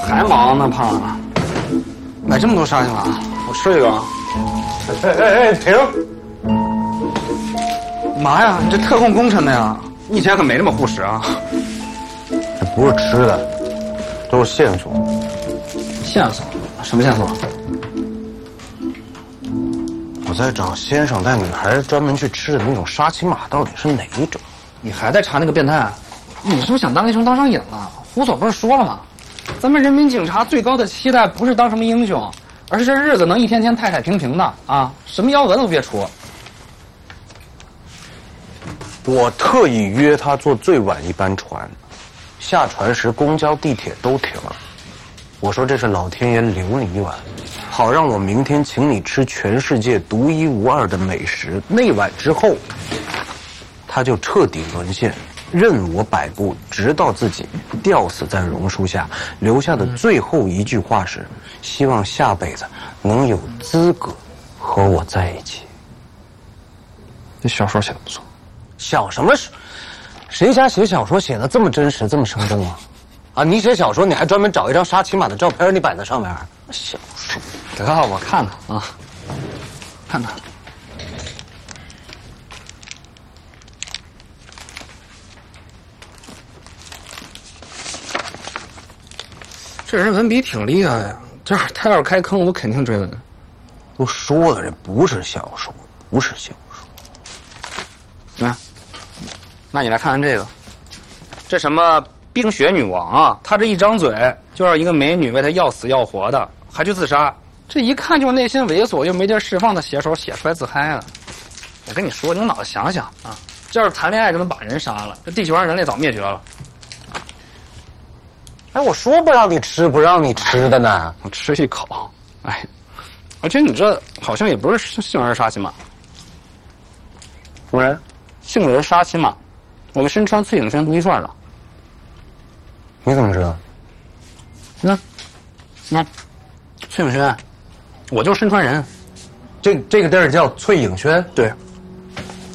还忙呢，胖子，买这么多沙棘玛，我吃一个啊。 停！ 嘛呀，你这特供功臣的呀？你以前可没这么护食啊。 这不是吃的，都是线索。 线索？什么线索？ 我在找先生带女孩专门去吃的那种沙琪玛到底是哪一种？ 你还在查那个变态？你是不是想当英雄当上瘾了？胡所不是说了吗？咱们人民警察最高的期待不是当什么英雄，而是这日子能一天天太太平平的啊，什么幺蛾子都别出。 我特意约他坐最晚一班船，下船时公交地铁都停了。我说这是老天爷留你一晚，好让我明天请你吃全世界独一无二的美食。那晚之后，他就彻底沦陷，任我摆布，直到自己吊死在榕树下，留下的最后一句话是：希望下辈子能有资格和我在一起。 这小说写的不错。 小什么？谁家写小说写的这么真实，这么生动啊？啊，你写小说你还专门找一张沙琪玛的照片，你摆在上面。小说， 得，我看看啊，看看。这人文笔挺厉害呀，这他要是开坑，我肯定追问。 都说了，这不是小说，不是小说。 啊，那你来看看这个，这什么冰雪女王啊？她这一张嘴就让一个美女为她要死要活的，还去自杀，这一看就是内心猥琐又没地儿释放的写手写出来自嗨了。我跟你说，你用脑子想想啊，这要是谈恋爱就能把人杀了，这地球上人类早灭绝了。 哎，我说不让你吃，不让你吃的呢。 我吃一口，哎，而且你这好像也不是杏仁沙琪玛， 不然杏仁沙琪玛，我们身穿翠影轩独一串了。 你怎么知道？ 那翠影轩，我就是身穿人。 这个地儿叫翠影轩。 对。